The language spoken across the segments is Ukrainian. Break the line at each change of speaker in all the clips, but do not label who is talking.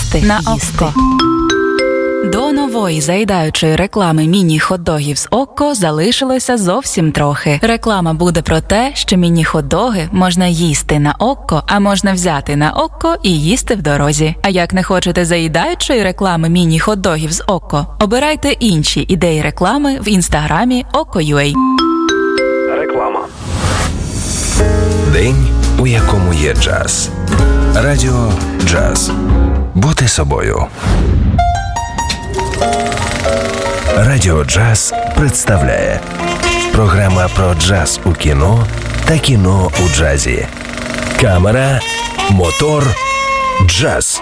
їсти на око. До нової заїдаючої реклами міні-хот-догів з Окко залишилося зовсім трохи. Реклама буде про те, що міні-хот-доги можна їсти на Окко, а можна взяти на Окко і їсти в дорозі. А як не хочете заїдаючої реклами міні-хот-догів з Окко, обирайте інші ідеї реклами в інстаграмі Okko.ua.
Реклама. День, у якому є джаз. Радіо Джаз. Бути собою. Радіо Джаз представляє програма про джаз у кіно та кіно у джазі. Камера, мотор, джаз.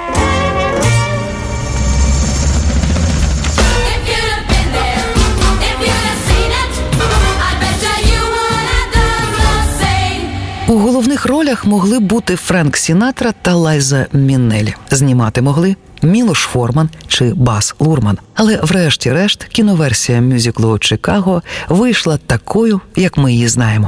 У головних ролях могли бути Френк Сінатра та Лайза Міннелі. Знімати могли Мілош Форман чи Бас Лурман. Але врешті-решт кіноверсія мюзиклу «Чикаго» вийшла такою, як ми її знаємо.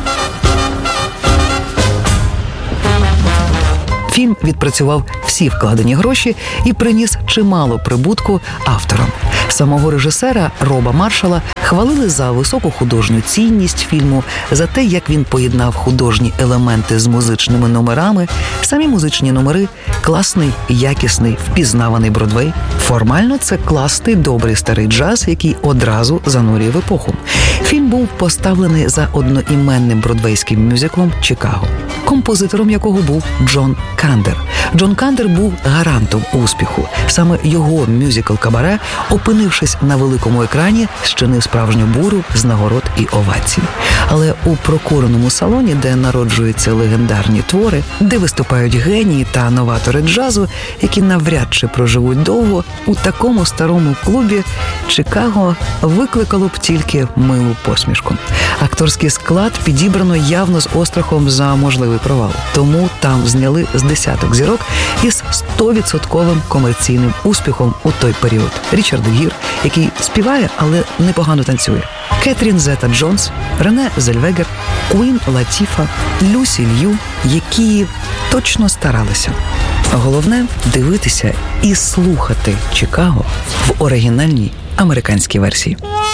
Фільм відпрацював всі вкладені гроші і приніс чимало прибутку авторам. Самого режисера Роба Маршала хвалили за високу художню цінність фільму, за те, як він поєднав художні елементи з музичними номерами. Самі музичні номери – класний, якісний, впізнаваний Бродвей. Формально це класний, добрий старий джаз, який одразу занурює в епоху. Фільм був поставлений за одноіменним бродвейським мюзиклом «Чикаго», композитором якого був Джон Кандер. Джон Кандер був гарантом успіху. Саме його мюзикл «Кабаре», опинившись на великому екрані, щинив справжню бурю з нагород і овацій. Але у прокуреному салоні, де народжуються легендарні твори, де виступають генії та новатори джазу, які навряд чи проживуть довго, у такому старому клубі «Чикаго» викликало б тільки милу посмішку. Акторський склад підібрано явно з острахом за можливий провал. Тому там зняли з десяток зірок із 100% комерційним успіхом у той період. Річард Гір, який співає, але непогано танцює. Кетрін Зета-Джонс, Рене Зельвегер, Куін Латіфа, Люсі Лью, які точно старалися. Головне – дивитися і слухати «Чикаго» в оригінальній американській версії.